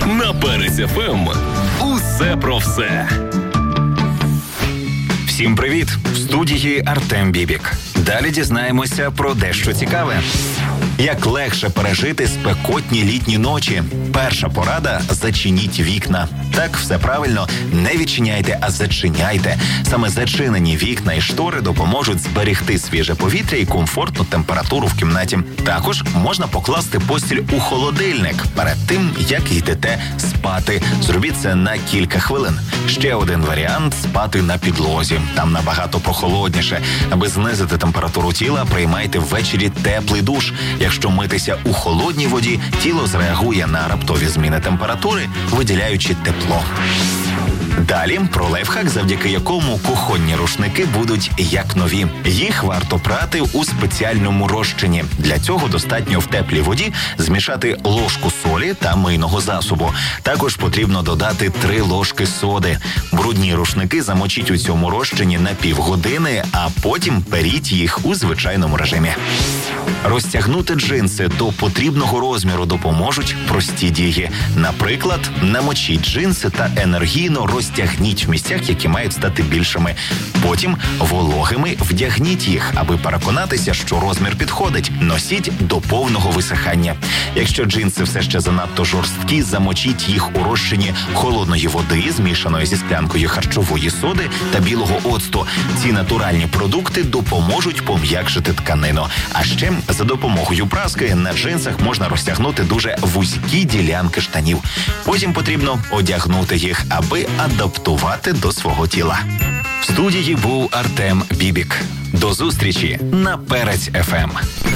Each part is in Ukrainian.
На Перець ФМ. Усе про все. Всім привіт! В студії Артем Бібік. Далі дізнаємося про дещо цікаве. Як легше пережити спекотні літні ночі? Перша порада – зачиніть вікна. Так, все правильно, не відчиняйте, а зачиняйте. Саме зачинені вікна і штори допоможуть зберегти свіже повітря і комфортну температуру в кімнаті. Також можна покласти постіль у холодильник перед тим, як йдете спати. Зробіть це на кілька хвилин. Ще один варіант – спати на підлозі. Там набагато прохолодніше. Аби знизити температуру тіла, приймайте ввечері теплий душ. Якщо митися у холодній воді, тіло зреагує на раптові зміни температури, виділяючи тепло. Далі про лайфхак, завдяки якому кухонні рушники будуть як нові. Їх варто прати у спеціальному розчині. Для цього достатньо в теплій воді змішати ложку солі та мийного засобу. Також потрібно додати 3 ложки соди. Брудні рушники замочіть у цьому розчині на півгодини, а потім періть їх у звичайному режимі. Розтягнути джинси до потрібного розміру допоможуть прості дії. Наприклад, намочіть джинси та енергійно розтягніть в місцях, які мають стати більшими. Потім вологими вдягніть їх, аби переконатися, що розмір підходить. Носіть до повного висихання. Якщо джинси все ще занадто жорсткі, замочіть їх у розчині холодної води, змішаної зі склянкою харчової соди та білого оцту. Ці натуральні продукти допоможуть пом'якшити тканину. А ще за допомогою праски на джинсах можна розтягнути дуже вузькі ділянки штанів. Потім потрібно одягнути їх, аби адаптувати до свого тіла. В студії був Артем Бібік. До зустрічі на Перець ФМ.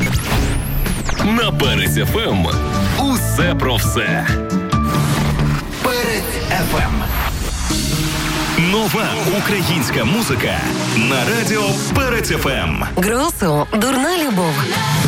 На Перець ФМ. Усе про все. Перець ФМ. Нова українська музика на радіо Перець ФМ. Гросу «Дурна любов».